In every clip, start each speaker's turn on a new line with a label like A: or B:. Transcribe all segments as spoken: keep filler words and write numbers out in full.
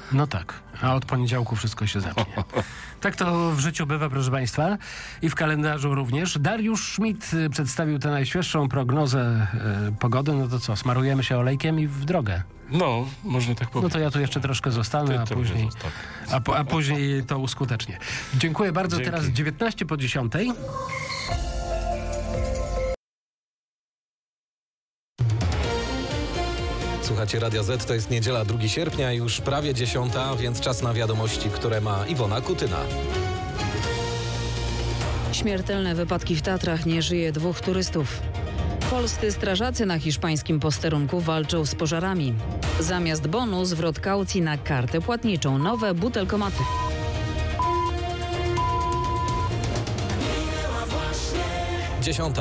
A: No tak, a od poniedziałku wszystko się zacznie. Tak to w życiu bywa, proszę Państwa, i w kalendarzu również. Dariusz Schmidt przedstawił tę najświeższą prognozę y, pogody. No to co, smarujemy się olejkiem i w drogę.
B: No, można tak powiedzieć.
A: No to ja tu jeszcze troszkę zostanę, a później, a, po, a później to uskutecznię. Dziękuję bardzo.
B: Dzięki.
A: Teraz dziewiętnaście po dziesiątej.
C: Słuchacie Radia Z, to jest niedziela drugiego sierpnia, już prawie dziesiąta, więc czas na wiadomości, które ma Iwona Kutyna.
D: Śmiertelne wypadki w Tatrach, nie żyje dwóch turystów. Polscy strażacy na hiszpańskim posterunku walczą z pożarami. Zamiast bonu zwrot kaucji na kartę płatniczą. Nowe butelkomaty.
C: Dziesiąta.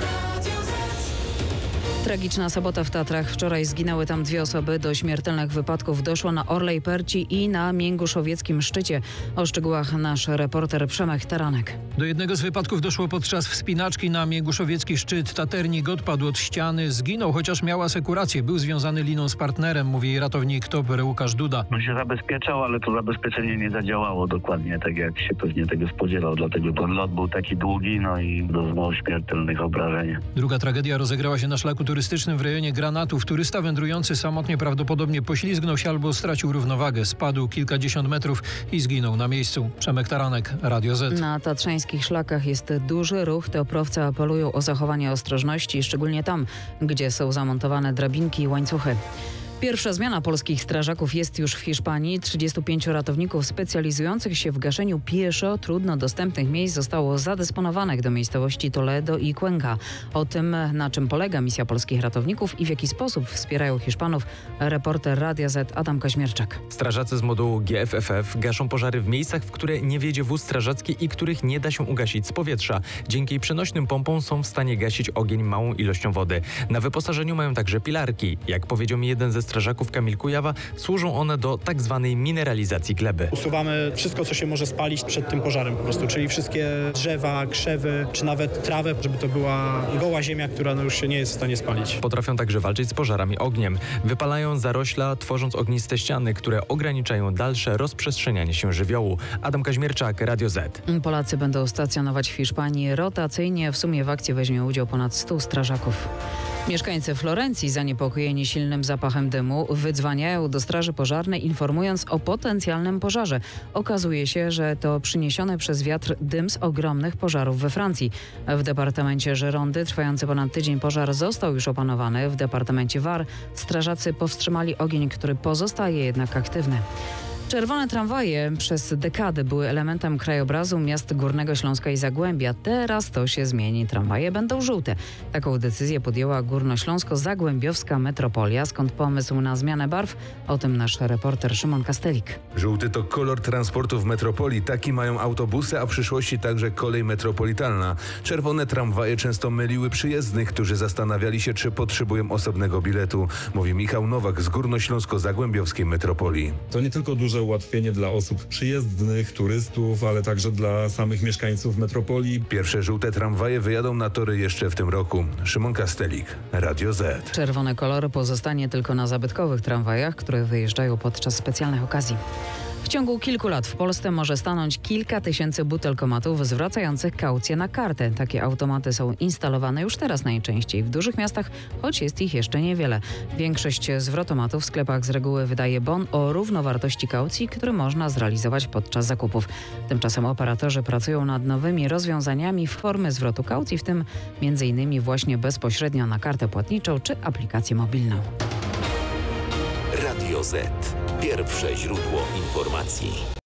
D: Tragiczna sobota w Tatrach. Wczoraj zginęły tam dwie osoby. Do śmiertelnych wypadków doszło na Orlej Perci i na Mięguszowieckim Szczycie. O szczegółach nasz reporter Przemek Taranek.
E: Do jednego z wypadków doszło podczas wspinaczki na Mięguszowiecki Szczyt. Taternik odpadł od ściany, zginął, chociaż miał asekurację. Był związany liną z partnerem, mówi ratownik T O P R Łukasz Duda.
F: On się zabezpieczał, ale to zabezpieczenie nie zadziałało dokładnie tak, jak się pewnie tego spodziewał. Dlatego ten lot był taki długi, no i doznał śmiertelnych obrażeń.
E: Druga tragedia rozegrała się na szlaku turystycznym w rejonie Granatów. Turysta wędrujący samotnie prawdopodobnie poślizgnął się albo stracił równowagę. Spadł kilkadziesiąt metrów i zginął na miejscu. Przemek Taranek, Radio Z.
D: Na tatrzańskich szlakach jest duży ruch. Teoprowcy apelują o zachowanie ostrożności, szczególnie tam, gdzie są zamontowane drabinki i łańcuchy. Pierwsza zmiana polskich strażaków jest już w Hiszpanii. trzydziestu pięciu ratowników specjalizujących się w gaszeniu pieszo trudno dostępnych miejsc zostało zadysponowanych do miejscowości Toledo i Cuenca. O tym, na czym polega misja polskich ratowników i w jaki sposób wspierają Hiszpanów, reporter Radia Z Adam Kaźmierczak.
G: Strażacy z modułu G F F F gaszą pożary w miejscach, w które nie wjedzie wóz strażacki i których nie da się ugasić z powietrza. Dzięki przenośnym pompom są w stanie gasić ogień małą ilością wody. Na wyposażeniu mają także pilarki. Jak powiedział mi jeden ze strażaków Kamil Kujawa, służą one do tak zwanej mineralizacji gleby.
H: Usuwamy wszystko, co się może spalić przed tym pożarem po prostu, czyli wszystkie drzewa, krzewy, czy nawet trawę, żeby to była goła ziemia, która no już się nie jest w stanie spalić.
G: Potrafią także walczyć z pożarami ogniem. Wypalają zarośla, tworząc ogniste ściany, które ograniczają dalsze rozprzestrzenianie się żywiołu. Adam Kaźmierczak, Radio Z.
D: Polacy będą stacjonować w Hiszpanii rotacyjnie. W sumie w akcji weźmie udział ponad stu strażaków. Mieszkańcy Florencji, zaniepokojeni silnym zapachem dymu, wydzwaniają do straży pożarnej, informując o potencjalnym pożarze. Okazuje się, że to przyniesiony przez wiatr dym z ogromnych pożarów we Francji. W departamencie Girondy trwający ponad tydzień pożar został już opanowany. W departamencie Var strażacy powstrzymali ogień, który pozostaje jednak aktywny. Czerwone tramwaje przez dekady były elementem krajobrazu miast Górnego Śląska i Zagłębia. Teraz to się zmieni. Tramwaje będą żółte. Taką decyzję podjęła Górnośląsko-Zagłębiowska Metropolia. Skąd pomysł na zmianę barw? O tym nasz reporter Szymon Kastelik.
I: Żółty to kolor transportu w metropolii. Taki mają autobusy, a w przyszłości także kolej metropolitalna. Czerwone tramwaje często myliły przyjezdnych, którzy zastanawiali się, czy potrzebują osobnego biletu. Mówi Michał Nowak z Górnośląsko-Zagłębiowskiej Metropolii.
J: To nie tylko duże ułatwienie dla osób przyjezdnych, turystów, ale także dla samych mieszkańców metropolii.
I: Pierwsze żółte tramwaje wyjadą na tory jeszcze w tym roku. Szymon Kastelik, Radio Z.
D: Czerwony kolor pozostanie tylko na zabytkowych tramwajach, które wyjeżdżają podczas specjalnych okazji. W ciągu kilku lat w Polsce może stanąć kilka tysięcy butelkomatów zwracających kaucję na kartę. Takie automaty są instalowane już teraz najczęściej w dużych miastach, choć jest ich jeszcze niewiele. Większość zwrotomatów w sklepach z reguły wydaje bon o równowartości kaucji, który można zrealizować podczas zakupów. Tymczasem operatorzy pracują nad nowymi rozwiązaniami w formie zwrotu kaucji, w tym między innymi właśnie bezpośrednio na kartę płatniczą czy aplikację mobilną.
K: Radio Z. Pierwsze źródło informacji.